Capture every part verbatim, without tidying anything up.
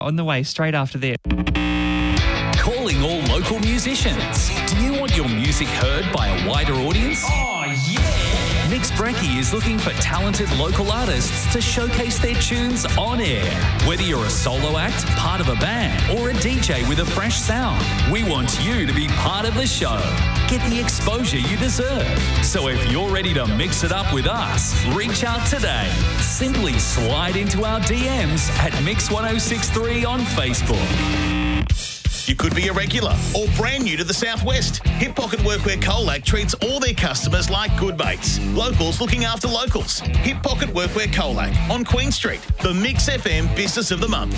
on the way straight after this. Calling all local musicians. Do you want your music heard by a wider audience? Oh, yeah! Mix Brekkie is looking for talented local artists to showcase their tunes on air. Whether you're a solo act, part of a band, or a D J with a fresh sound, we want you to be part of the show. Get the exposure you deserve. So if you're ready to mix it up with us, reach out today. Simply slide into our D Ms at Mix ten sixty-three on Facebook. You could be a regular or brand new to the Southwest. Hip Pocket Workwear Colac treats all their customers like good mates. Locals looking after locals. Hip Pocket Workwear Colac on Queen Street, the Mix F M Business of the Month.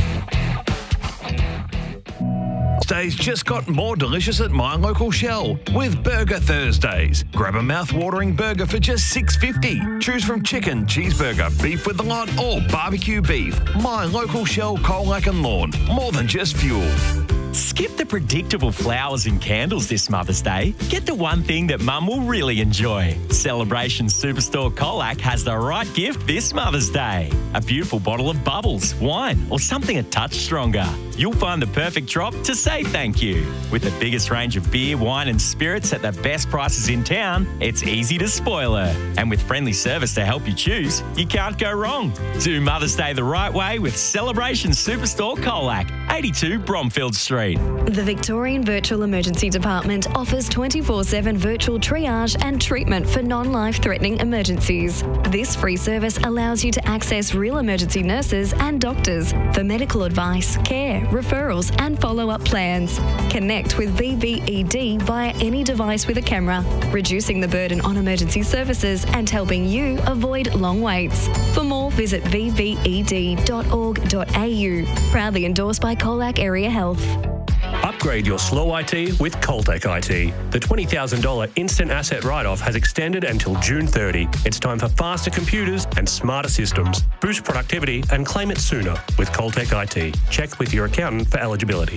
Thursdays just got more delicious at My Local Shell with Burger Thursdays. Grab a mouth-watering burger for just six dollars fifty. Choose from chicken, cheeseburger, beef with the lot, or barbecue beef. My Local Shell, Colac and Lawn. More than just fuel. Skip the predictable flowers and candles this Mother's Day. Get the one thing that Mum will really enjoy. Celebration Superstore Colac has the right gift this Mother's Day. A beautiful bottle of bubbles, wine, or something a touch stronger. You'll find the perfect drop to say thank you. With the biggest range of beer, wine and spirits at the best prices in town, it's easy to spoil her. And with friendly service to help you choose, you can't go wrong. Do Mother's Day the right way with Celebration Superstore Colac, eighty-two Bromfield Street. The Victorian Virtual Emergency Department offers twenty-four seven virtual triage and treatment for non-life-threatening emergencies. This free service allows you to access real emergency nurses and doctors for medical advice, care, referrals and follow-up plans. Connect with V V E D via any device with a camera, reducing the burden on emergency services and helping you avoid long waits. For more, visit v v e d dot org dot a u. Proudly endorsed by Colac Area Health. Upgrade your slow I T with Coltec I T. The twenty thousand dollars instant asset write-off has extended until June thirtieth. It's time for faster computers and smarter systems. Boost productivity and claim it sooner with Coltec I T. Check with your accountant for eligibility.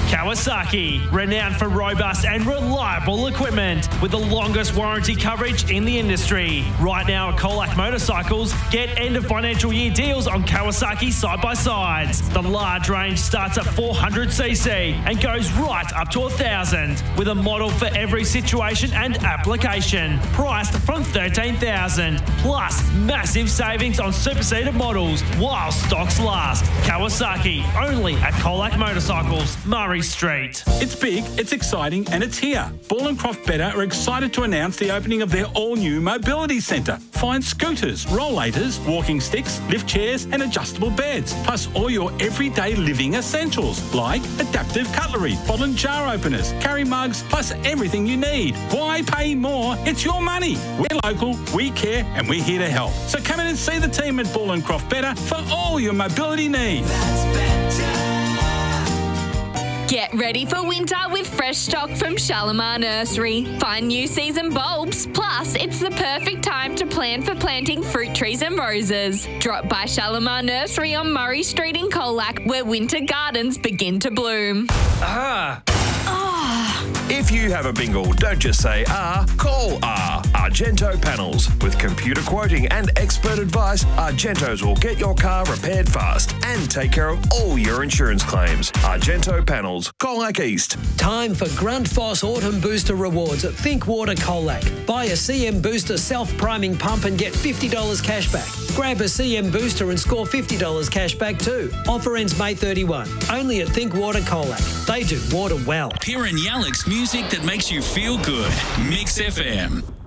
Kawasaki, renowned for robust and reliable equipment with the longest warranty coverage in the industry. Right now at Colac Motorcycles, get end of financial year deals on Kawasaki side-by-sides. The large range starts at four hundred c c and goes right up to one thousand, with a model for every situation and application. Priced from thirteen thousand dollars, plus massive savings on superseded models while stocks last. Kawasaki, only at Colac Motorcycles, Murray Street. It's big, it's exciting, and it's here. Ball and Croft Better are excited to announce the opening of their all-new mobility centre. Find scooters, rollators, walking sticks, lift chairs and adjustable beds, plus all your everyday living essentials like adaptive cutlery, bottle and jar openers, carry mugs, plus everything you need. Why pay more? It's your money. We're local, we care, and we're here to help. So come in and see the team at Ball and Croft Better for all your mobility needs. Get ready for winter with fresh stock from Shalimar Nursery. Find new season bulbs, plus it's the perfect time to plan for planting fruit trees and roses. Drop by Shalimar Nursery on Murray Street in Colac, where winter gardens begin to bloom. Ah. If you have a bingle, don't just say ah, call ah. Argento Panels. With computer quoting and expert advice, Argentos will get your car repaired fast and take care of all your insurance claims. Argento Panels, Colac East. Time for Grundfos Autumn Booster Rewards at Think Water Colac. Buy a C M Booster self-priming pump and get fifty dollars cash back. Grab a C M Booster and score fifty dollars cash back too. Offer ends May thirty-first. Only at Think Water Colac. They do water well. Piran Yalek's music that makes you feel good. Mix F M.